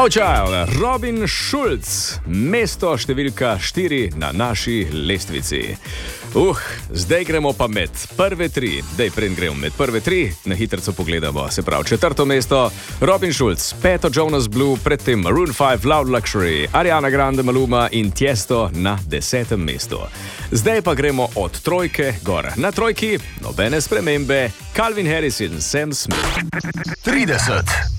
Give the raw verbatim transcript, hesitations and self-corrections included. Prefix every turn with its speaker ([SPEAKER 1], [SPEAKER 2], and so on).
[SPEAKER 1] No Child, Robin Schulz, mesto številka štiri na naši lestvici. Uh, zdaj gremo pa med prve tri. Dej, preden gremo med prve tri, na hitrico pogledamo. Se pravi, četrto mesto, Robin Schulz, peto Jonas Blue, predtem Maroon five, Loud Luxury, Ariana Grande, Maluma in Tiesto na desetem mestu. Zdaj pa gremo od trojke gor. Na trojki nobene spremembe, Calvin Harris in Sam Smith.
[SPEAKER 2] trideset.